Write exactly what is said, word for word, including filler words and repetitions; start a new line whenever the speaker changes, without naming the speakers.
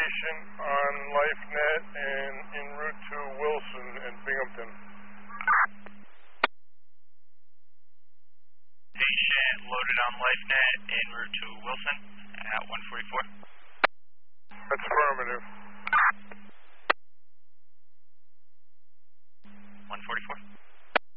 information on LifeNet and en route to Wilson and Binghamton.
Patient loaded on LifeNet en route to Wilson at one forty-four.
That's affirmative.